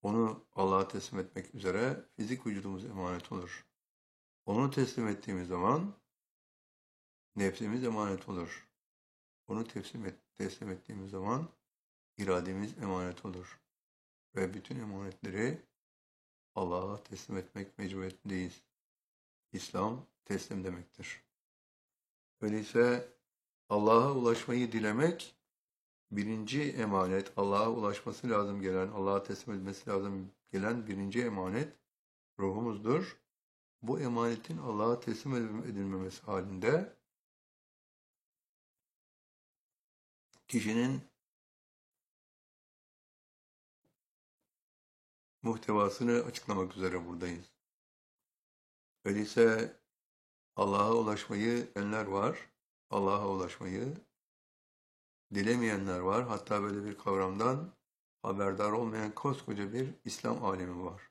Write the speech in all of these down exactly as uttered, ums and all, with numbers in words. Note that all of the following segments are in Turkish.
onu Allah'a teslim etmek üzere fizik vücudumuz emanet olur. Onu teslim ettiğimiz zaman nefsimiz emanet olur. Onu teslim, et, teslim ettiğimiz zaman irademiz emanet olur. Ve bütün emanetleri Allah'a teslim etmek mecburiyetindeyiz. İslam teslim demektir. Öyleyse Allah'a ulaşmayı dilemek birinci emanet, Allah'a ulaşması lazım gelen, Allah'a teslim edilmesi lazım gelen birinci emanet ruhumuzdur. Bu emanetin Allah'a teslim edilmemesi halinde kişinin muhtevasını açıklamak üzere buradayız. Öyleyse Allah'a ulaşmayı dileyenler var, Allah'a ulaşmayı dilemeyenler var. Hatta böyle bir kavramdan haberdar olmayan koskoca bir İslam alemi var.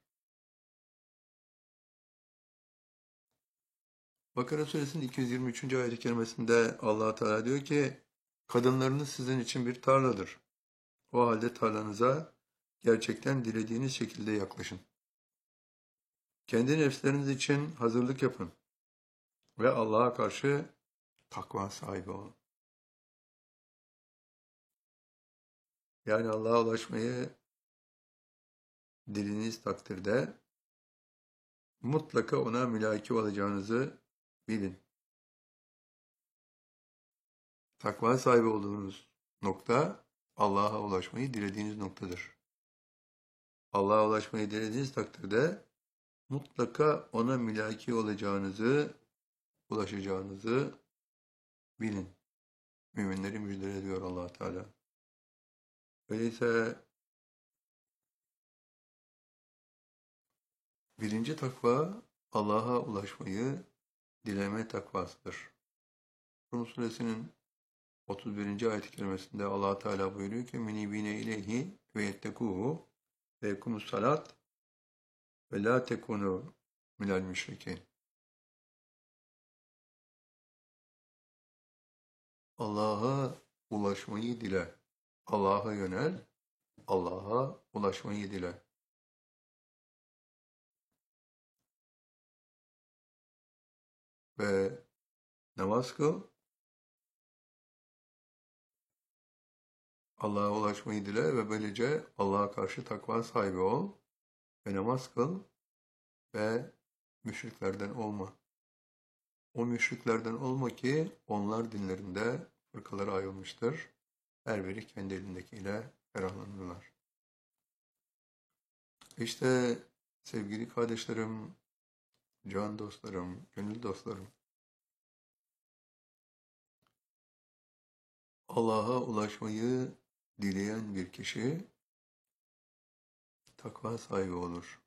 Bakara Suresinin iki yüz yirmi üçüncü ayet-i kerimesinde Allah Teala diyor ki, kadınlarınız sizin için bir tarladır. O halde tarlanıza gerçekten dilediğiniz şekilde yaklaşın. Kendi nefsleriniz için hazırlık yapın ve Allah'a karşı takva sahibi olun. Yani Allah'a ulaşmayı dilediğiniz takdirde mutlaka ona mülaki olacağınızı bilin. Takva sahibi olduğunuz nokta Allah'a ulaşmayı dilediğiniz noktadır. Allah'a ulaşmayı dilediğiniz takdirde mutlaka ona mülaki olacağınızı, ulaşacağınızı bilin. Müminleri müjdele ediyor Allah Teala. Öyleyse birinci takva Allah'a ulaşmayı dileme takvasıdır. Rum suresinin otuz birinci ayet-i kerimesinde Allah Teala buyuruyor ki: "Minibine ileyhi ve yettekuhu ve yekumus salat ve la tekunu minel müşrikin." Allah'a ulaşmayı dile. Allah'a yönel. Allah'a ulaşmayı dile. Ve namaz kıl. Allah'a ulaşmayı dile ve böylece Allah'a karşı takva sahibi ol. Ve namaz kıl ve müşriklerden olma. O müşriklerden olma ki onlar dinlerinde fırkalara ayrılmıştır. Her biri kendi elindekiyle ferahlanırlar. İşte sevgili kardeşlerim, can dostlarım, gönül dostlarım, Allah'a ulaşmayı dileyen bir kişi takva sahibi olur.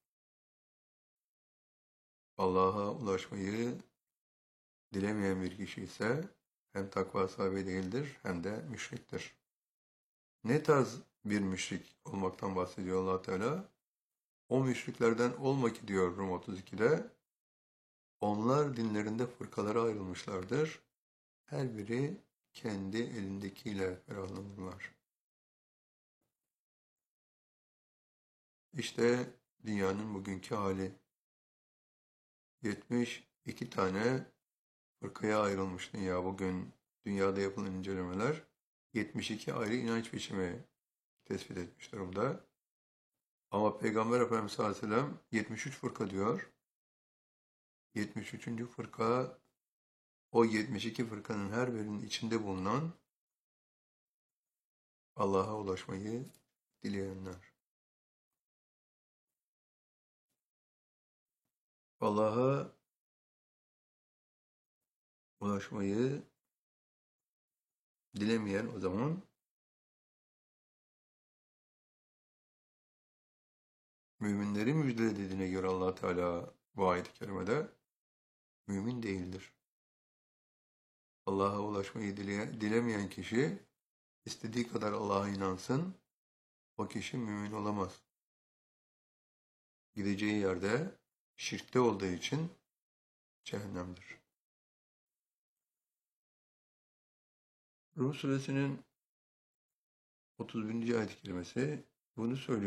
Allah'a ulaşmayı dilemeyen bir kişi ise hem takva sahibi değildir hem de müşriktir. Ne tarz bir müşrik olmaktan bahsediyor Allah Teala? O müşriklerden olma ki diyor Rum otuz ikide. Onlar dinlerinde fırkalara ayrılmışlardır. Her biri kendi elindekiyle ferahlanırlar. İşte dünyanın bugünkü hali. yetmiş iki tane fırkaya ayrılmış dünya. Bugün dünyada yapılan incelemeler yetmiş iki ayrı inanç biçimi tespit etmiş durumda. Ama Peygamber Efendimiz sallallahu aleyhi ve sellem yetmiş üç fırka diyor. yetmiş üçüncü fırka o yetmiş iki fırkanın her birinin içinde bulunan Allah'a ulaşmayı dileyenler. Allah'a ulaşmayı dilemeyen o zaman müminleri müjdelediğine göre Allah Teala bu ayet-i kerimede mümin değildir. Allah'a ulaşmayı dile, dilemeyen kişi istediği kadar Allah'a inansın, o kişi mümin olamaz. Gideceği yerde şirkte olduğu için cehennemdir. Rum suresinin otuz birinci ayet-i kerimesi bunu söylüyor.